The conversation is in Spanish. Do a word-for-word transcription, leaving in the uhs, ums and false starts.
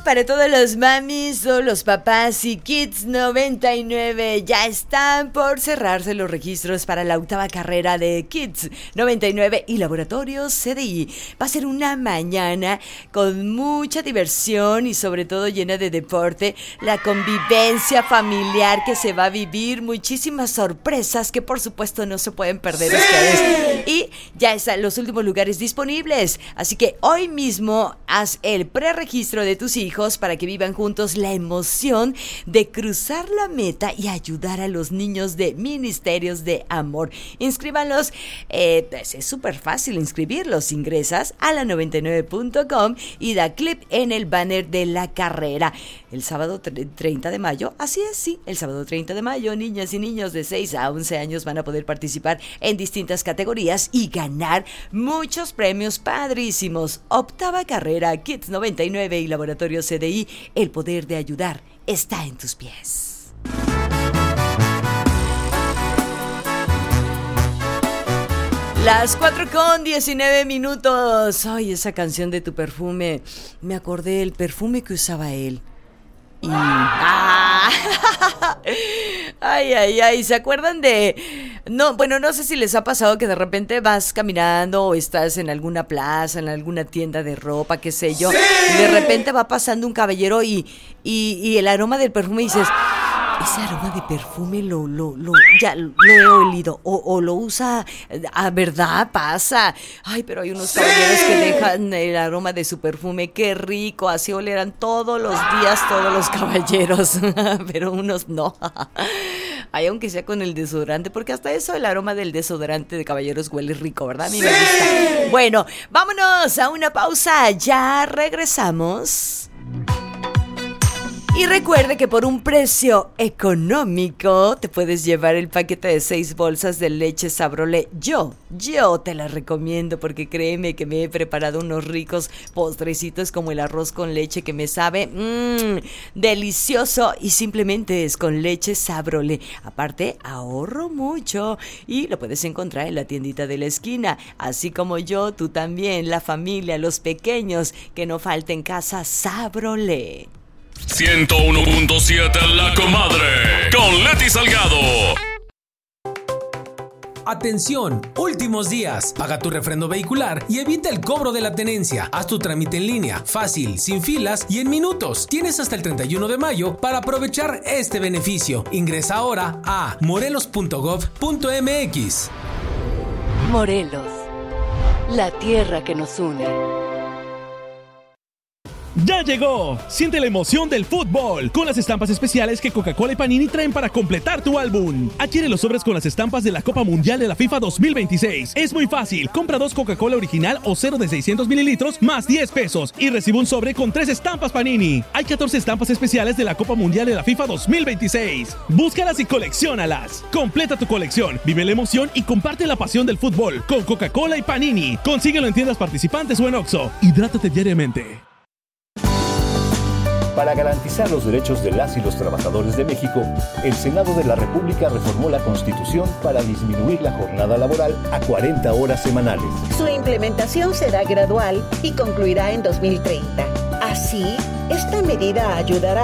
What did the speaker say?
para todos los mamis, todos los papás y Kids noventa y nueve. Ya están por cerrarse los registros para la octava carrera de Kids noventa y nueve y Laboratorios C D I. Va a ser una mañana con mucha diversión y sobre todo llena de deporte, la convivencia familiar que se va a vivir, muchísimas sorpresas que por supuesto no se pueden perder ¡sí! Ustedes. Y ya están los últimos lugares disponibles, así que hoy mismo haz el preregistro de tus hijos para que vivan juntos la emoción de cruzar la meta y ayudar a los niños de Ministerios de Amor. Inscríbanlos, eh, pues es súper fácil inscribirlos. Ingresas a la noventa y nueve punto com y da clic en el banner de la carrera. El sábado treinta de mayo, así es, sí, el sábado treinta de mayo, niñas y niños de seis a once años van a poder participar en distintas categorías y ganar muchos premios padrísimos. Octava carrera, Kids noventa y nueve y Laboratorio C D I, el poder de ayudar está en tus pies. Las cuatro con diecinueve minutos. Ay, esa canción de Tu Perfume. Me acordé del perfume que usaba él. Y... ¡Ah! Ay, ay, ay, ¿se acuerdan de...? No, bueno, no sé si les ha pasado que de repente vas caminando o estás en alguna plaza, en alguna tienda de ropa, qué sé yo, ¡sí! Y de repente va pasando un caballero y, y, y el aroma del perfume y dices... Ese aroma de perfume lo, lo, lo, ya lo he olido. O, o lo usa, a verdad, pasa. Ay, pero hay unos ¡sí! Caballeros que dejan el aroma de su perfume. Qué rico, así olerán todos los días todos los caballeros. Pero unos no. Ay, aunque sea con el desodorante, porque hasta eso el aroma del desodorante de caballeros huele rico, ¿verdad? A mí ¡sí! Me gusta. Bueno, vámonos a una pausa. Ya regresamos. Y recuerde que por un precio económico te puedes llevar el paquete de seis bolsas de leche Sabrole. Yo, yo te la recomiendo porque créeme que me he preparado unos ricos postrecitos como el arroz con leche que me sabe mmm, delicioso y simplemente es con leche Sabrole. Aparte, ahorro mucho y lo puedes encontrar en la tiendita de la esquina. Así como yo, tú también, la familia, los pequeños, que no falte en casa Sabrole. ciento uno punto siete La Comadre con Leti Salgado. Atención, últimos días. Paga tu refrendo vehicular y evita el cobro de la tenencia. Haz tu trámite en línea, fácil, sin filas y en minutos. Tienes hasta el treinta y uno de mayo para aprovechar este beneficio. Ingresa ahora a morelos punto gov punto mx. Morelos, la tierra que nos une. ¡Ya llegó! Siente la emoción del fútbol con las estampas especiales que Coca-Cola y Panini traen para completar tu álbum. Adquiere los sobres con las estampas de la Copa Mundial de la FIFA dos mil veintiséis. Es muy fácil. Compra dos Coca-Cola original o cero de seiscientos mililitros más diez pesos y recibe un sobre con tres estampas Panini. Hay catorce estampas especiales de la Copa Mundial de la FIFA dos mil veintiséis. Búscalas y colecciónalas. Completa tu colección, vive la emoción y comparte la pasión del fútbol con Coca-Cola y Panini. Consíguelo en tiendas participantes o en Oxxo. Hidrátate diariamente. Para garantizar los derechos de las y los trabajadores de México, el Senado de la República reformó la Constitución para disminuir la jornada laboral a cuarenta horas semanales. Su implementación será gradual y concluirá en dos mil treinta. Así, esta medida ayudará